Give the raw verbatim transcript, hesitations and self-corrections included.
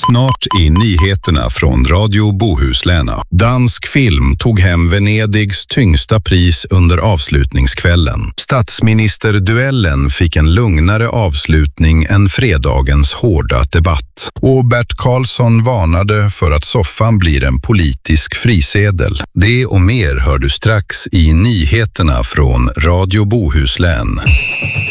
Snart i nyheterna från Radio Bohusläna. Dansk film tog hem Venedigs tyngsta pris under avslutningskvällen. Statsministerduellen fick en lugnare avslutning än fredagens hårda debatt. Och Bert Karlsson varnade för att soffan blir en politisk frisedel. Det och mer hör du strax i nyheterna från Radio Bohuslän.